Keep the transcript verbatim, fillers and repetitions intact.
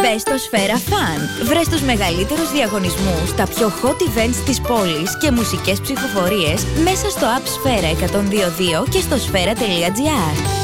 Μπες στο Σφαίρα Fun. Βρες τους μεγαλύτερους διαγωνισμούς, τα πιο hot events της πόλης και μουσικές ψηφοφορίες μέσα στο app Σφαίρα εκατόν δύο δύο και στο σφαίρα τελεία τζι άρ.